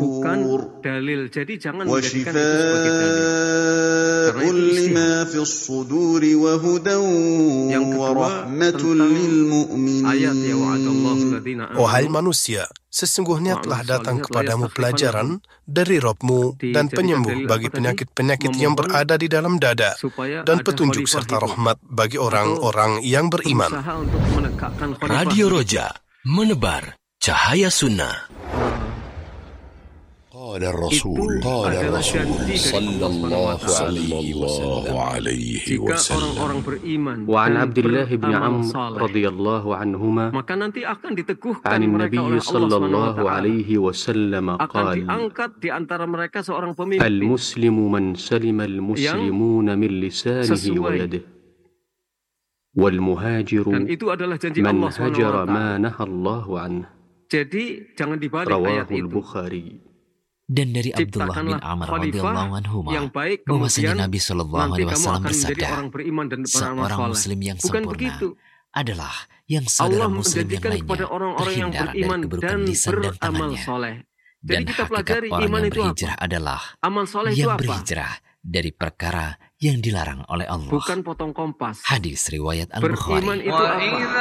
bukan dalil. Jadi jangan menjadikan itu sebagai dalil. Karena itu istihad. Yang kedua tentang ayat ya wa'adallahu alladhina amanu. Wahai manusia, sesungguhnya telah datang kepadamu pelajaran dari Rabb-Mu dan penyembuh bagi penyakit-penyakit yang berada di dalam dada dan petunjuk serta rahmat bagi orang-orang yang beriman. Radio Roja, menebar cahaya sunnah. قال الرسول صلى الله عليه وسلم وعن عبد الله بن عمرو رضي الله عنهما عن النبي صلى الله عليه وسلم قال المسلم من سلم المسلمون من لسانه ويده والمهاجر من هجر ما نهى الله عنه رواه البخاري. Dan dari Abdullah bin Amr radhiyallahu anhu bahwasanya Nabi sallallahu alaihi wasallam bersabda, seorang muslim yang sempurna adalah yang saudara muslim yang lainnya terhindar dari keburukan lisan dan tangannya. Dan hakikat orang yang berhijrah adalah yang berhijrah dari perkara yang dilarang oleh Allah. Bukan potong kompas. Hadis riwayat Al-Bukhari.